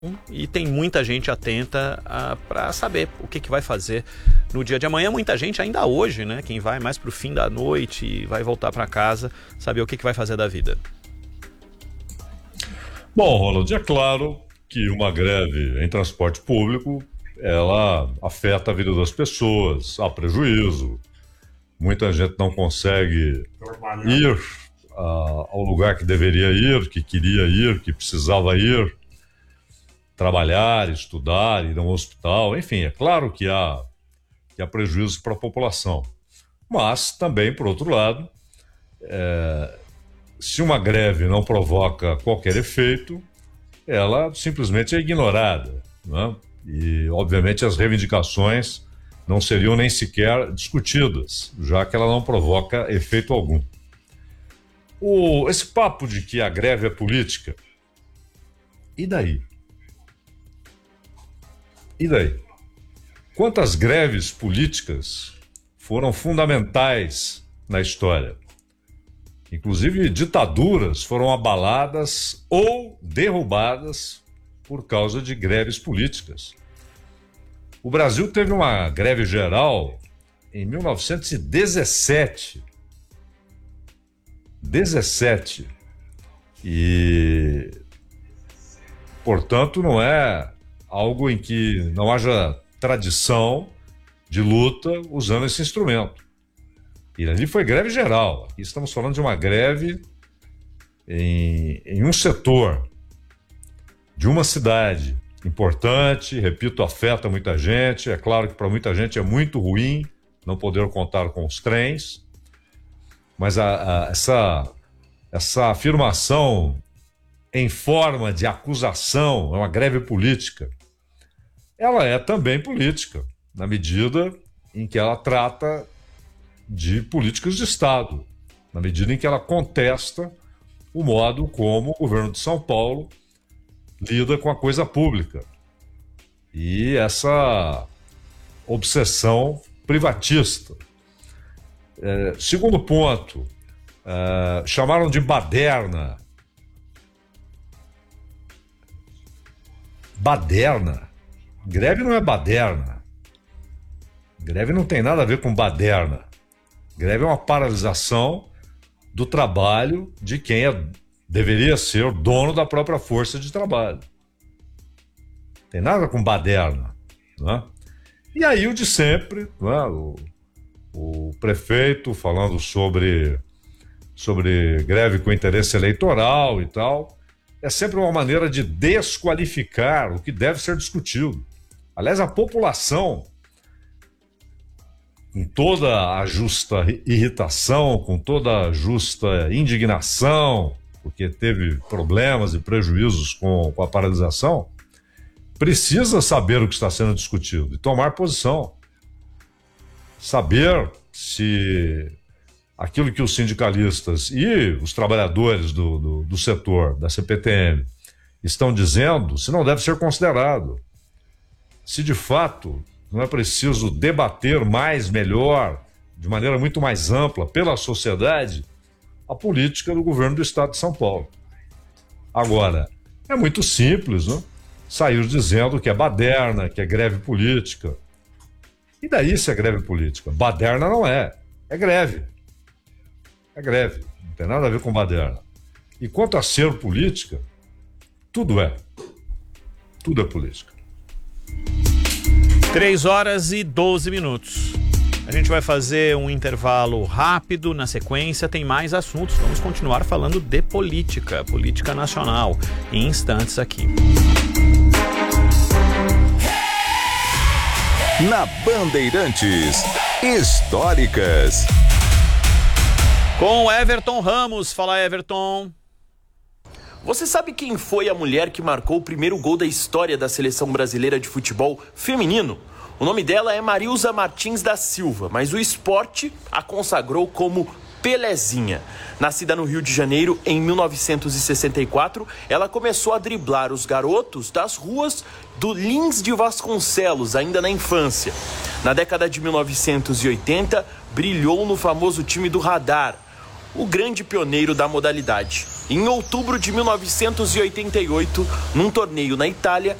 e tem muita gente atenta para saber o que vai fazer no dia de amanhã. Muita gente ainda hoje, né? Quem vai mais para o fim da noite e vai voltar para casa, saber o que vai fazer da vida. Bom, Ronald, é claro que uma greve em transporte público, ela afeta a vida das pessoas, há prejuízo. Muita gente não consegue ir ao lugar que deveria ir, que queria ir, que precisava ir, trabalhar, estudar, ir a um hospital, enfim, é claro que há prejuízo para a população. Mas também, por outro lado, se uma greve não provoca qualquer efeito, ela simplesmente é ignorada, né? E, obviamente, as reivindicações não seriam nem sequer discutidas, já que ela não provoca efeito algum. Esse papo de que a greve é política, e daí? E daí? Quantas greves políticas foram fundamentais na história? Inclusive, ditaduras foram abaladas ou derrubadas por causa de greves políticas. O Brasil teve uma greve geral em 1917. E, portanto, não é algo em que não haja tradição de luta usando esse instrumento. E ali foi greve geral. Aqui estamos falando de uma greve em um setor de uma cidade importante, repito, afeta muita gente. É claro que para muita gente é muito ruim não poder contar com os trens, mas essa afirmação em forma de acusação, é uma greve política, ela é também política, na medida em que ela trata de políticas de Estado, na medida em que ela contesta o modo como o governo de São Paulo lida com a coisa pública e essa obsessão privatista. Segundo ponto, chamaram de baderna. Baderna? Greve não é baderna. Greve não tem nada a ver com baderna. Greve é uma paralisação do trabalho de quem deveria ser o dono da própria força de trabalho. Tem nada com baderna, né? E aí o de sempre, né? O prefeito falando sobre greve com interesse eleitoral e tal, é sempre uma maneira de desqualificar o que deve ser discutido. Aliás, a população, com toda a justa irritação, com toda a justa indignação, porque teve problemas e prejuízos com a paralisação, precisa saber o que está sendo discutido e tomar posição. Saber se aquilo que os sindicalistas e os trabalhadores do setor, da CPTM, estão dizendo, se não deve ser considerado. Se de fato não é preciso debater mais, melhor, de maneira muito mais ampla, pela sociedade, a política do governo do Estado de São Paulo. Agora, é muito simples, né? Sair dizendo que é baderna, que é greve política. E daí se é greve política? Baderna não é, é greve. É greve, não tem nada a ver com baderna. E quanto a ser política, tudo é. Tudo é política. 3h12. A gente vai fazer um intervalo rápido, na sequência tem mais assuntos. Vamos continuar falando de política nacional, em instantes aqui. Na Bandeirantes, históricas. Com Everton Ramos. Fala, Everton. Você sabe quem foi a mulher que marcou o primeiro gol da história da seleção brasileira de futebol feminino? O nome dela é Marilza Martins da Silva, mas o esporte a consagrou como Pelezinha. Nascida no Rio de Janeiro em 1964, ela começou a driblar os garotos das ruas do Lins de Vasconcelos, ainda na infância. Na década de 1980, brilhou no famoso time do Radar, o grande pioneiro da modalidade. Em outubro de 1988, num torneio na Itália,